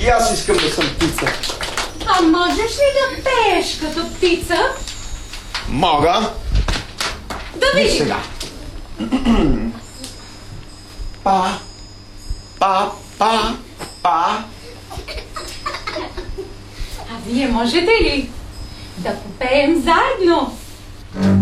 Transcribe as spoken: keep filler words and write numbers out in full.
И аз искам да съм птица. А можеш ли да пееш като птица? Мога. Да видим. Сега. Па, па, па, па. А вие можете ли да попеем заедно?